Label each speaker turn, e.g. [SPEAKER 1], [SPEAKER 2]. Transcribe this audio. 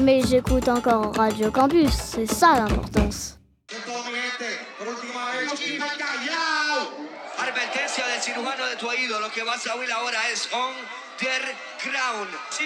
[SPEAKER 1] mais j'écoute encore Radio Campus, c'est ça l'importance.
[SPEAKER 2] Advertencia del cirujano de tu oído. Lo que vas a oír ahora es Underground.